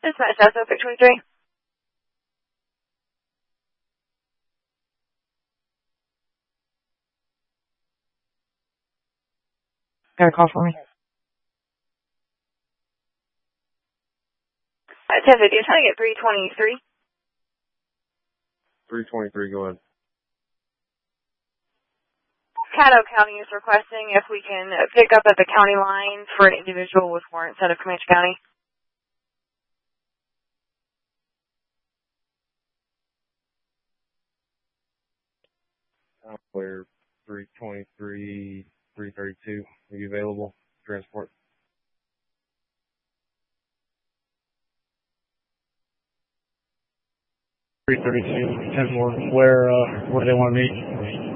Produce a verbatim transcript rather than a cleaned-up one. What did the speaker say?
Dispatch, that's Oak twenty-three. Got a call for me. Uh, ten fifty, I'm trying to get three twenty-three. three twenty-three, go ahead. Caddo County is requesting if we can pick up at the county line for an individual with warrants out of Comanche County. Clear three twenty-three, three thirty-two. Are you available? Transport. three thirty-two, ten one. Where, uh, where do they want to meet?